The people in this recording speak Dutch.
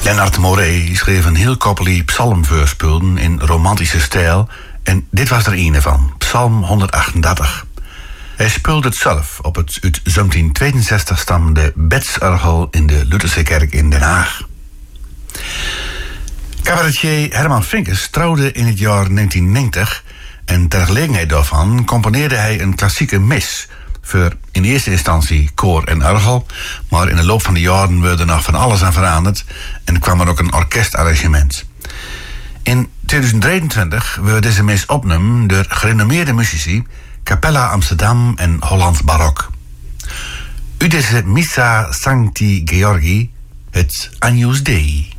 Lennart Moré schreef een heel koppelie psalmvoorspulden in romantische stijl. En dit was er een van, Psalm 138. Hij speelde het zelf op het uit 1762 stammende Betsorgel in de Lutherse kerk in Den Haag. Cabaretier Herman Finkes trouwde in het jaar 1990 en ter gelegenheid daarvan componeerde hij een klassieke mis voor in eerste instantie koor en orgel, maar in de loop van de jaren werd er nog van alles aan veranderd en kwam er ook een orkestarrangement. In 2023 werd deze mis opgenomen door gerenommeerde muzici, Capella Amsterdam en Hollands Barok. U deze Missa Sancti Georgi, het Agnus Dei.